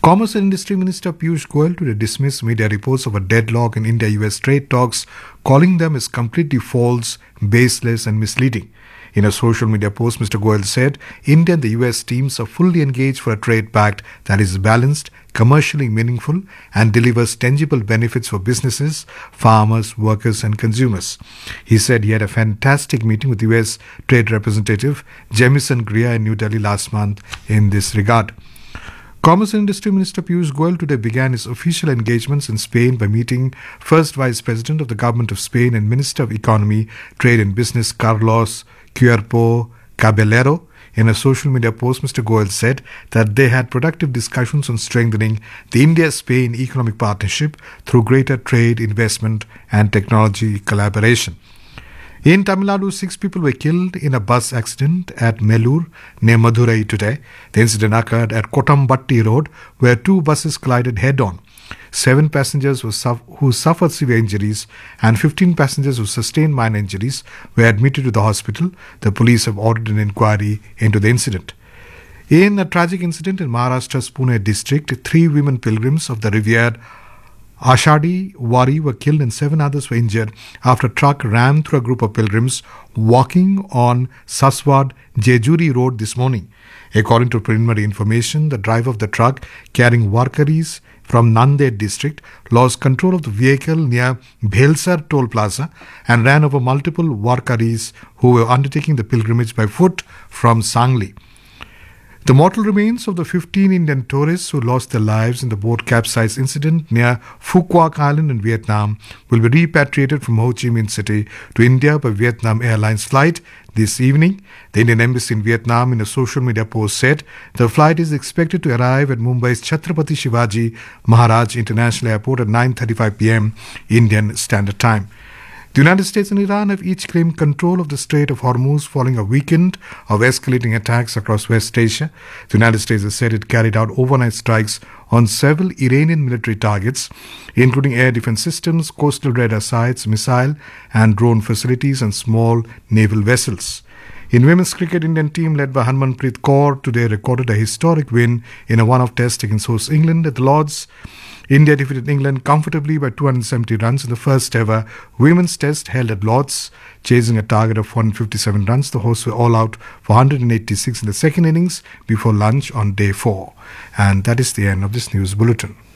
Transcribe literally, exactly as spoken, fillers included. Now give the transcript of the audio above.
Commerce and Industry Minister Piyush Goyal today dismissed media reports of a deadlock in India-U S trade talks, calling them as completely false, baseless and misleading. In a social media post, Mister Goyal said, India and the U S teams are fully engaged for a trade pact that is balanced, commercially meaningful and delivers tangible benefits for businesses, farmers, workers and consumers. He said he had a fantastic meeting with U S Trade Representative Jamieson Greer in New Delhi last month in this regard. Commerce and Industry Minister Piyush Goyal today began his official engagements in Spain by meeting First Vice President of the Government of Spain and Minister of Economy, Trade and Business Carlos Cuerpo Caballero. In a social media post, Mister Goyal said that they had productive discussions on strengthening the India-Spain economic partnership through greater trade, investment and technology collaboration. In Tamil Nadu, six people were killed in a bus accident at Melur near Madurai today. The incident occurred at Kotambatti Road, where two buses collided head-on. Seven passengers who, suf- who suffered severe injuries and fifteen passengers who sustained minor injuries were admitted to the hospital. The police have ordered an inquiry into the incident. In a tragic incident in Maharashtra's Pune district, three women pilgrims of the revered Ashadi Wari were killed and seven others were injured after a truck rammed through a group of pilgrims walking on Saswad Jejuri Road this morning. According to preliminary information, the driver of the truck carrying warkaris from Nanded district lost control of the vehicle near Bhelsar toll plaza and ran over multiple warkaris who were undertaking the pilgrimage by foot from Sangli. The mortal remains of the fifteen Indian tourists who lost their lives in the boat capsize incident near Phu Quoc Island in Vietnam will be repatriated from Ho Chi Minh City to India by Vietnam Airlines flight this evening. The Indian Embassy in Vietnam, in a social media post, said the flight is expected to arrive at Mumbai's Chhatrapati Shivaji Maharaj International Airport at nine thirty-five p.m. Indian Standard Time. The United States and Iran have each claimed control of the Strait of Hormuz following a weekend of escalating attacks across West Asia. The United States has said it carried out overnight strikes on several Iranian military targets, including air defense systems, coastal radar sites, missile and drone facilities, and small naval vessels. In women's cricket, Indian team led by Harmanpreet Kaur today recorded a historic win in a one-off test against host England at the Lords. India defeated England comfortably by two hundred seventy runs in the first ever women's test held at Lords, chasing a target of four hundred fifty-seven runs. The hosts were all out for one hundred eighty-six in the second innings before lunch on day four. And that is the end of this news bulletin.